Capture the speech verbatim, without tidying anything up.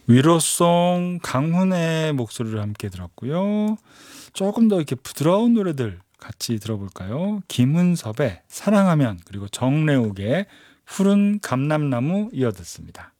위로송 강훈의 목소리를 함께 들었고요. 조금 더 이렇게 부드러운 노래들 같이 들어볼까요? 김은섭의 사랑하면, 그리고 정래욱의 푸른 감람나무 이어 듣습니다.